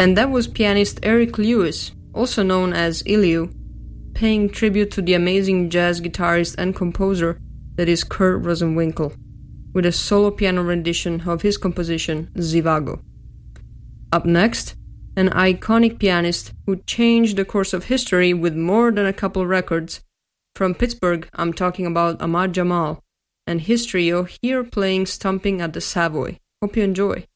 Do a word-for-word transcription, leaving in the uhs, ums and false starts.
And that was pianist Eric Lewis, also known as Iliu, paying tribute to the amazing jazz guitarist and composer that is Kurt Rosenwinkel, with a solo piano rendition of his composition Zivago. Up next, an iconic pianist who changed the course of history with more than a couple records. From Pittsburgh, I'm talking about Ahmad Jamal, and his trio here playing Stomping at the Savoy. Hope you enjoy.